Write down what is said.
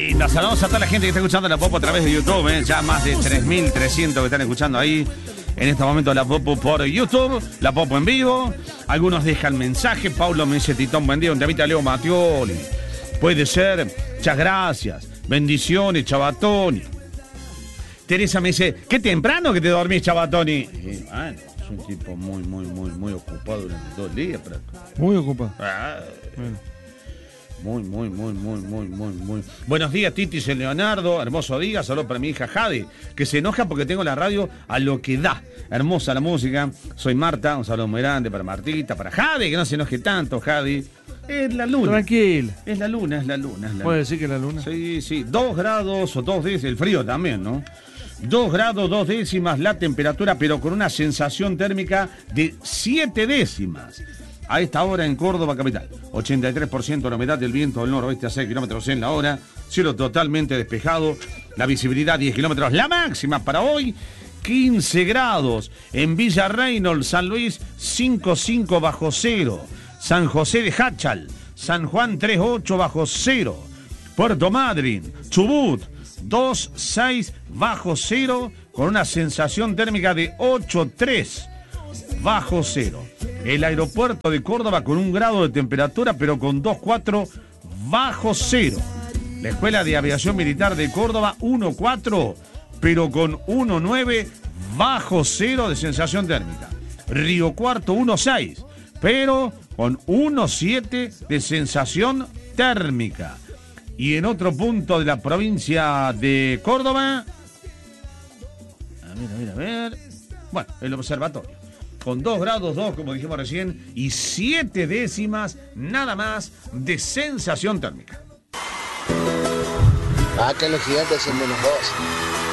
Y nos saludamos a toda la gente que está escuchando la Popo a través de YouTube, ya más de 3.300 que están escuchando ahí. En este momento la Popo por YouTube, la Popo en vivo. Algunos dejan mensaje. Paulo me dice, Titón, buen día, un temita Leo Mattioli. Puede ser, muchas gracias. Bendiciones, Chabatoni. Teresa me dice, qué temprano que te dormís, Chabatoni. Bueno, es un tipo muy ocupado durante todo el día. Pero... Muy ocupado. Bueno. Muy. Buenos días, Titis y Leonardo. Hermoso día. Saludos para mi hija Jade, que se enoja porque tengo la radio a lo que da. Hermosa la música. Soy Marta. Un saludo muy grande para Martita, para Jade, que no se enoje tanto, Jade. Es la luna. Tranquila. Es la luna. ¿Puede decir que es la luna? Sí. 2 grados o 2 décimas. El frío también, ¿no? 2 grados, 2 décimas la temperatura, pero con una sensación térmica de 7 décimas. A esta hora en Córdoba capital, 83% la humedad del viento del noroeste a 6 kilómetros en la hora, cielo totalmente despejado, la visibilidad 10 kilómetros, la máxima para hoy 15 grados, en Villa Reynolds, San Luis 5,5 bajo cero, San José de Háchal, San Juan 3,8 bajo cero, Puerto Madryn, Chubut 2,6 bajo cero, con una sensación térmica de 8,3 bajo cero. El aeropuerto de Córdoba con 1 grado de temperatura, pero con 2,4 bajo cero. La Escuela de Aviación Militar de Córdoba 1,4, pero con 1,9 bajo cero de sensación térmica. Río Cuarto 1,6, pero con 1,7 de sensación térmica. Y en otro punto de la provincia de Córdoba, a ver. Bueno, el observatorio. Con 2 grados 2, como dijimos recién, y 7 décimas nada más de sensación térmica. Acá en los Gigantes son -2.